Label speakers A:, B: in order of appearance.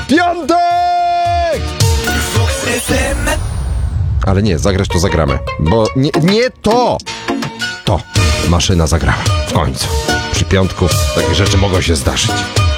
A: piątek! Ale nie, zagrać to zagramy. Bo nie to! To maszyna zagrała. W końcu. Przy piątku takie rzeczy mogą się zdarzyć.